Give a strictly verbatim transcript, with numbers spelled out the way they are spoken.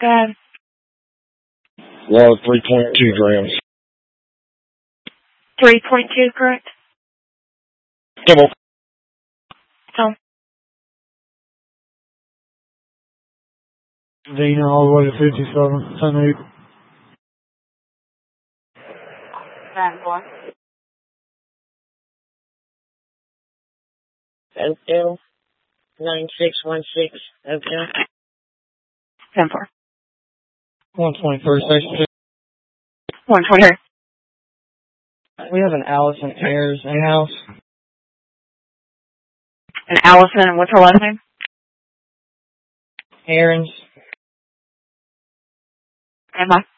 Go ahead. Well, three point two grams. three point two, correct? Double. Tom. Dina all the way to fifty-seven, ten eight. Nine four. Oakdale, nine six one six, Oakdale. Ten four. one twenty-three, station One twenty. We have an Allison Ayers in-house. And Allison, and what's her last name? Aaron's. Emma.